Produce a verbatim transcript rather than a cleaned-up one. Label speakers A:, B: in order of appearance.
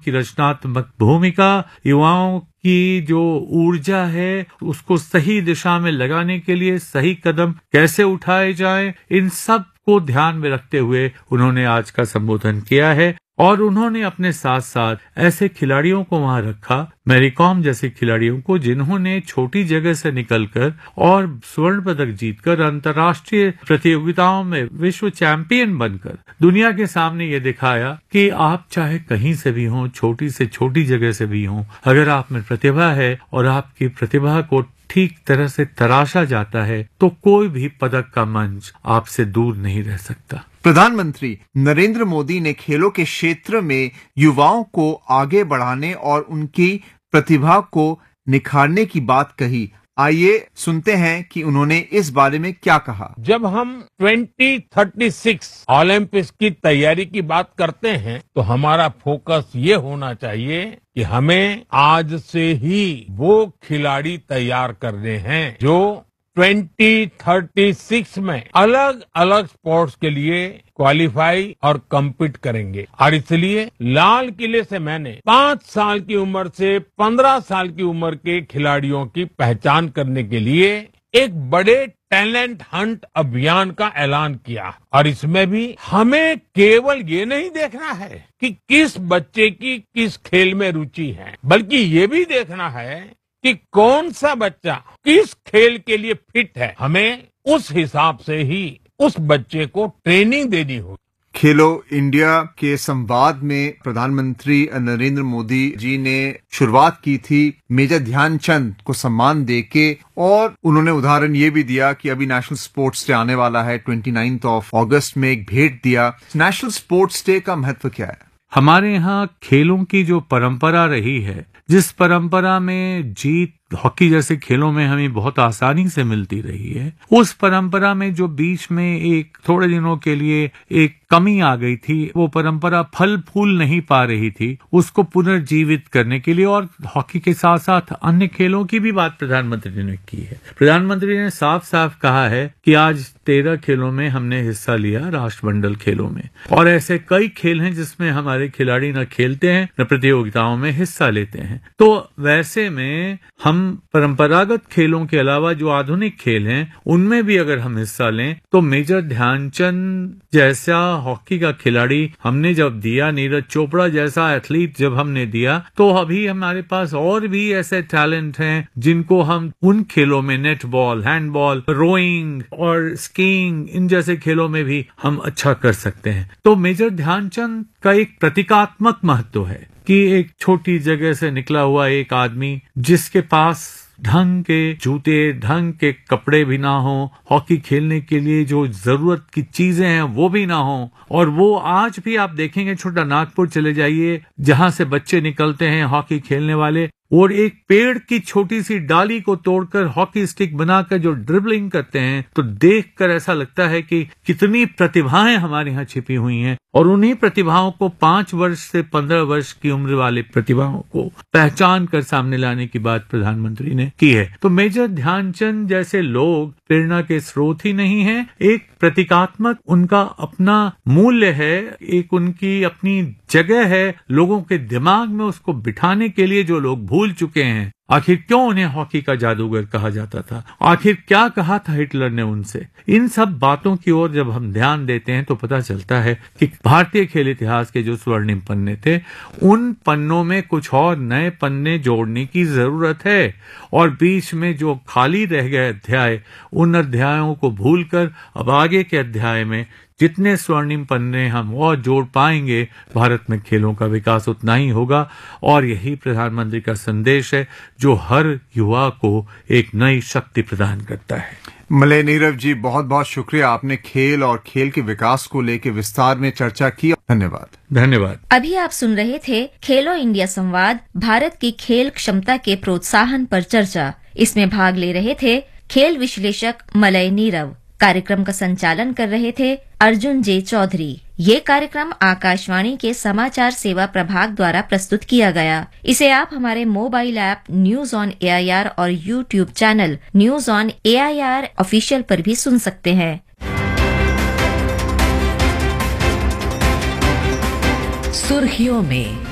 A: की रचनात्मक भूमिका, युवाओं की जो ऊर्जा है उसको सही दिशा में लगाने के लिए सही कदम कैसे उठाए जाएं, इन सब को ध्यान में रखते हुए उन्होंने आज का संबोधन किया है। और उन्होंने अपने साथ साथ ऐसे खिलाड़ियों को वहां रखा, मैरी कॉम जैसे खिलाड़ियों को, जिन्होंने छोटी जगह से निकलकर और स्वर्ण पदक जीतकर अंतर्राष्ट्रीय प्रतियोगिताओं में विश्व चैंपियन बनकर दुनिया के सामने ये दिखाया कि आप चाहे कहीं से भी हों, छोटी से छोटी जगह से भी हों, अगर आप में प्रतिभा है और आपकी प्रतिभा को ठीक तरह से तराशा जाता है तो कोई भी पदक का मंच आपसे दूर नहीं रह सकता।
B: प्रधानमंत्री नरेंद्र मोदी ने खेलों के क्षेत्र में युवाओं को आगे बढ़ाने और उनकी प्रतिभा को निखारने की बात कही। आइए सुनते हैं कि उन्होंने इस बारे में क्या कहा।
C: जब हम ट्वेंटी थर्टी सिक्स ओलंपिक्स की तैयारी की बात करते हैं तो हमारा फोकस ये होना चाहिए कि हमें आज से ही वो खिलाड़ी तैयार करने हैं जो ट्वेंटी थर्टी सिक्स में अलग अलग स्पोर्ट्स के लिए क्वालिफाई और कम्पीट करेंगे। और इसलिए लाल किले से मैंने पांच साल की उम्र से पंद्रह साल की उम्र के खिलाड़ियों की पहचान करने के लिए एक बड़े टैलेंट हंट अभियान का ऐलान किया। और इसमें भी हमें केवल ये नहीं देखना है कि किस बच्चे की किस खेल में रुचि है, बल्कि ये भी देखना है कि कौन सा बच्चा किस खेल के लिए फिट है। हमें उस हिसाब से ही उस बच्चे को ट्रेनिंग देनी होगी।
B: खेलो इंडिया के संवाद में प्रधानमंत्री नरेंद्र मोदी जी ने शुरुआत की थी मेजर ध्यानचंद को सम्मान देके, और उन्होंने उदाहरण ये भी दिया कि अभी नेशनल स्पोर्ट्स डे आने वाला है, ट्वेंटी नाइन्थ ऑफ अगस्त में एक भेंट दिया। नेशनल स्पोर्ट्स डे का महत्व क्या है?
A: हमारे यहाँ खेलों की जो परंपरा रही है, जिस परंपरा में जीत हॉकी जैसे खेलों में हमें बहुत आसानी से मिलती रही है, उस परंपरा में जो बीच में एक थोड़े दिनों के लिए एक कमी आ गई थी, वो परंपरा फल फूल नहीं पा रही थी, उसको पुनर्जीवित करने के लिए, और हॉकी के साथ साथ अन्य खेलों की भी बात प्रधानमंत्री ने की है। प्रधानमंत्री ने साफ साफ कहा है कि आज तेरह खेलों में हमने हिस्सा लिया, राष्ट्रमंडल खेलों में, और ऐसे कई खेल हैं जिसमें हमारे खिलाड़ी न खेलते हैं न प्रतियोगिताओं में हिस्सा लेते हैं। तो वैसे में हम परंपरागत खेलों के अलावा जो आधुनिक खेल हैं उनमें भी अगर हम हिस्सा लें तो मेजर ध्यानचंद जैसा हॉकी का खिलाड़ी हमने जब दिया, नीरज चोपड़ा जैसा एथलीट जब हमने दिया, तो अभी हमारे पास और भी ऐसे टैलेंट हैं जिनको हम उन खेलों में, नेटबॉल, हैंडबॉल, रोइंग और स्कीइंग, इन जैसे खेलों में भी हम अच्छा कर सकते हैं। तो मेजर ध्यानचंद का एक प्रतीकात्मक महत्व है कि एक छोटी जगह से निकला हुआ एक आदमी जिसके पास ढंग के जूते, ढंग के कपड़े भी ना हो, हॉकी खेलने के लिए जो जरूरत की चीजें हैं वो भी ना हो, और वो आज भी आप देखेंगे, छोटा नागपुर चले जाइए जहां से बच्चे निकलते हैं हॉकी खेलने वाले, और एक पेड़ की छोटी सी डाली को तोड़कर हॉकी स्टिक बनाकर जो ड्रिबलिंग करते हैं, तो देखकर ऐसा लगता है कि कितनी प्रतिभाएं हमारे यहाँ छिपी हुई हैं। और उन्हीं प्रतिभाओं को, पांच वर्ष से पंद्रह वर्ष की उम्र वाले प्रतिभाओं को पहचान कर सामने लाने की बात प्रधानमंत्री ने की है। तो मेजर ध्यानचंद जैसे लोग प्रेरणा के स्रोत ही नहीं है, एक प्रतीकात्मक उनका अपना मूल्य है, एक उनकी अपनी जगह है, लोगों के दिमाग में उसको बिठाने के लिए जो लोग भूल चुके हैं। आखिर क्यों उन्हें हॉकी का जादूगर कहा जाता था, आखिर क्या कहा था हिटलर ने उनसे, इन सब बातों की ओर जब हम ध्यान देते हैं तो पता चलता है कि भारतीय खेल इतिहास के जो स्वर्णिम पन्ने थे, उन पन्नों में कुछ और नए पन्ने जोड़ने की जरूरत है, और बीच में जो खाली रह गए अध्याय, उन अध्यायों को भूलकर अब आगे के अध्याय में जितने स्वर्णिम पन्ने हम और जोड़ पाएंगे, भारत में खेलों का विकास उतना ही होगा। और यही प्रधानमंत्री का संदेश है जो हर युवा को एक नई शक्ति प्रदान करता है।
B: मलय नीरव जी, बहुत बहुत शुक्रिया, आपने खेल और खेल के विकास को लेकर विस्तार में चर्चा की। धन्यवाद।
A: धन्यवाद।
D: अभी आप सुन रहे थे खेलो इंडिया संवाद, भारत की खेल क्षमता के प्रोत्साहन पर चर्चा। इसमें भाग ले रहे थे खेल विश्लेषक मलय नीरव। कार्यक्रम का संचालन कर रहे थे अर्जुन जे चौधरी। ये कार्यक्रम आकाशवाणी के समाचार सेवा प्रभाग द्वारा प्रस्तुत किया गया। इसे आप हमारे mobile app news on AIR और YouTube channel news on AIR official पर भी सुन सकते हैं।
E: सुर्खियों में